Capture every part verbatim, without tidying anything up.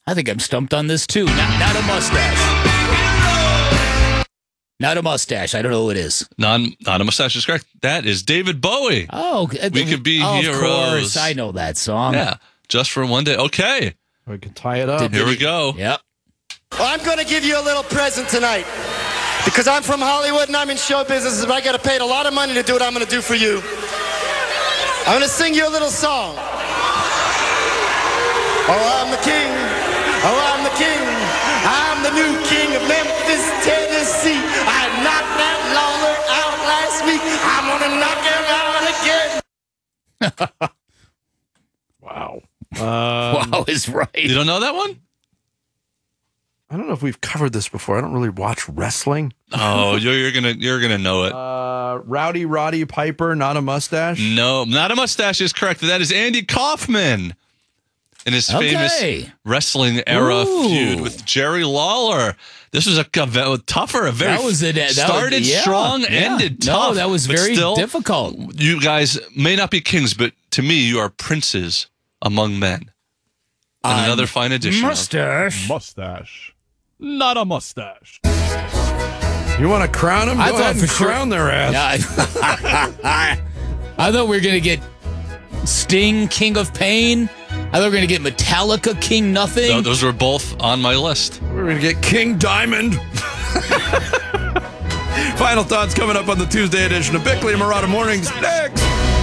I think I'm stumped on this too. Not, not a mustache. Not a mustache. I don't know who it is. Non, not a mustache is correct. That is David Bowie. Oh, We Could Be oh, Heroes. Of course, I know that song. Yeah, just for one day. Okay. We can tie it up. Did- Here we go. Yep. Well, I'm going to give you a little present tonight. Because I'm from Hollywood and I'm in show business, and I got paid a lot of money to do what I'm going to do for you. I'm going to sing you a little song. Oh, I'm the king. Oh, I'm the king. I'm the new king of Memphis, Tennessee. I knocked that lawler out last week. I'm going to knock him out again. Wow. Um, Wow is right. You don't know that one? I don't know if we've covered this before. I don't really watch wrestling. Oh, you're, you're gonna you're gonna know it. Uh, Rowdy Roddy Piper, not a mustache. No, not a mustache is correct. That is Andy Kaufman in his Okay. famous wrestling era Ooh. feud with Jerry Lawler. This was a, a, a tougher, a very That was it. That started was, yeah, strong, yeah. ended No, tough. that was but very still, difficult. You guys may not be kings, but to me, you are princes among men. And another fine edition. of- Mustache. Mustache. Not a mustache. You want to crown him? Go I thought ahead and for sure- crown their ass. Yeah, I, I thought we were going to get Sting, King of Pain. I thought we were going to get Metallica, King Nothing. No, those were both on my list. We're going to get King Diamond. Final thoughts coming up on the Tuesday edition of Bickley and Murata Mornings. Next.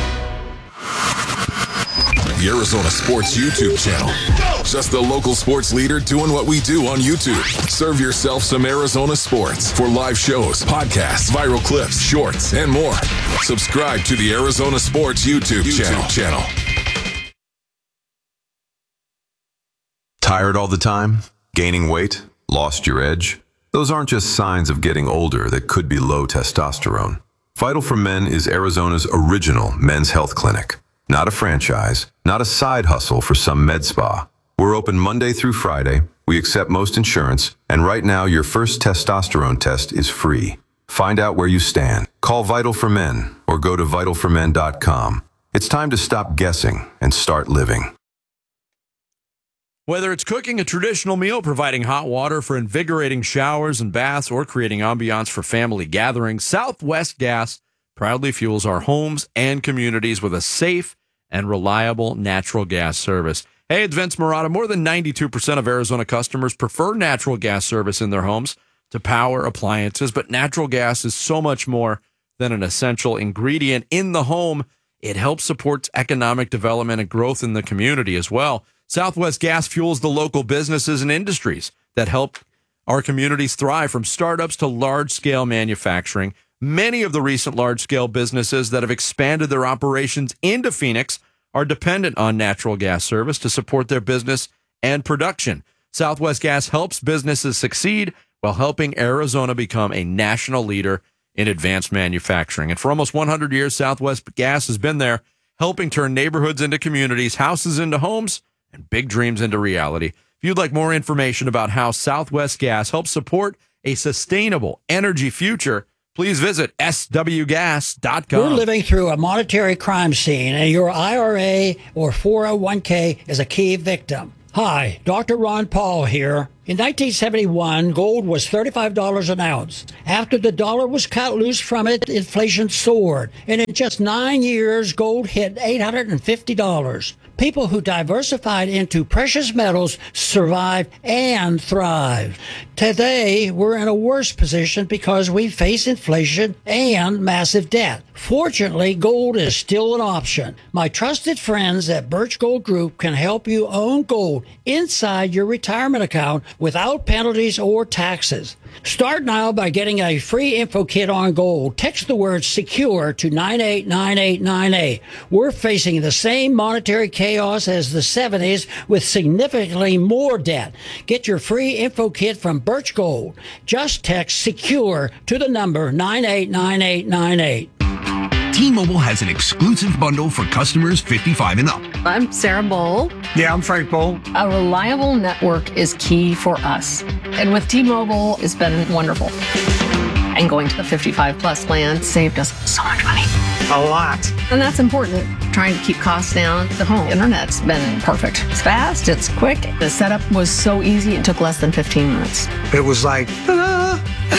The Arizona Sports YouTube channel. Just the local sports leader doing what we do on YouTube. Serve yourself some Arizona sports for live shows, podcasts, viral clips, shorts, and more. Subscribe to the Arizona Sports YouTube, YouTube channel. Tired all the time? Gaining weight? Lost your edge? Those aren't just signs of getting older that could be low testosterone. Vital for Men is Arizona's original men's health clinic. Not a franchise, not a side hustle for some med spa. We're open Monday through Friday. We accept most insurance, and right now your first testosterone test is free. Find out where you stand. Call Vital for Men or go to vital for men dot com. It's time to stop guessing and start living. Whether it's cooking a traditional meal, providing hot water for invigorating showers and baths, or creating ambiance for family gatherings, Southwest Gas proudly fuels our homes and communities with a safe and reliable natural gas service. Hey, it's Vince Murata. More than ninety-two percent of Arizona customers prefer natural gas service in their homes to power appliances, but natural gas is so much more than an essential ingredient in the home. It helps support economic development and growth in the community as well. Southwest Gas fuels the local businesses and industries that help our communities thrive, from startups to large-scale manufacturing. Many of the recent large-scale businesses that have expanded their operations into Phoenix are dependent on natural gas service to support their business and production. Southwest Gas helps businesses succeed while helping Arizona become a national leader in advanced manufacturing. And for almost one hundred years, Southwest Gas has been there, helping turn neighborhoods into communities, houses into homes, and big dreams into reality. If you'd like more information about how Southwest Gas helps support a sustainable energy future, please visit S W gas dot com. We're living through a monetary crime scene, and your I R A or four oh one k is a key victim. Hi, Doctor Ron Paul here. In nineteen seventy-one, gold was thirty-five dollars an ounce. After the dollar was cut loose from it, inflation soared. And in just nine years, gold hit eight hundred fifty dollars. People who diversified into precious metals survived and thrived. Today, we're in a worse position because we face inflation and massive debt. Fortunately, gold is still an option. My trusted friends at Birch Gold Group can help you own gold inside your retirement account without penalties or taxes. Start now by getting a free info kit on gold. Text the word SECURE to nine eight nine eight nine eight. We're facing the same monetary chaos as the seventies with significantly more debt. Get your free info kit from Birch Gold. Just text SECURE to the number nine eight nine eight nine eight. T-Mobile has an exclusive bundle for customers fifty-five and up. I'm Sarah Bowl. Yeah, I'm Frank Bowl. A reliable network is key for us. And with T-Mobile, it's been wonderful. And going to the fifty-five plus plan saved us so much money. A lot. And that's important. trying to keep costs down. The home internet's been perfect. It's fast, it's quick. The setup was so easy, it took less than fifteen minutes. It was like, ta-da!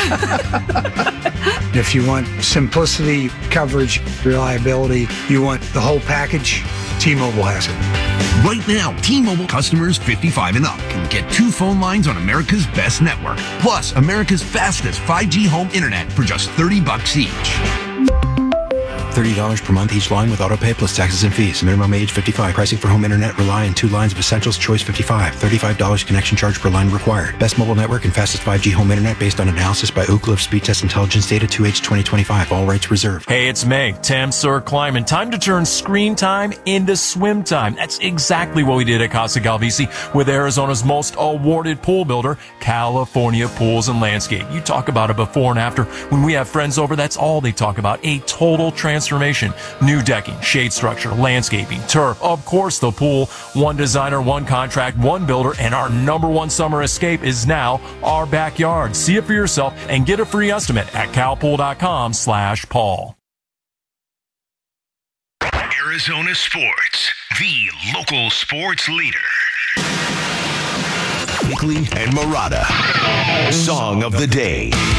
If you want simplicity, coverage, reliability, you want the whole package, T-Mobile has it. Right now, T-Mobile customers fifty-five and up can get two phone lines on America's best network, plus America's fastest five G home internet for just thirty bucks each. thirty dollars per month each line with autopay plus taxes and fees. Minimum age fifty-five. Pricing for home internet rely on two lines of Essentials Choice fifty-five. thirty-five dollars connection charge per line required. Best mobile network and fastest five G home internet based on analysis by Ookla of Speed Test Intelligence data two H twenty twenty-five. All rights reserved. Hey, it's May. Tam Sir Climbing. Time to turn screen time into swim time. That's exactly what we did at Casa Galvisi with Arizona's most awarded pool builder, California Pools and Landscape. You talk about a before and after. When we have friends over, that's all they talk about. A total transformation. New decking, shade structure, landscaping, turf, of course the pool. One designer, one contract, one builder, and our number one summer escape is now our backyard. See it for yourself and get a free estimate at calpool.com slash Paul. Arizona Sports, the local sports leader. Bickley and Murata. Song of the day.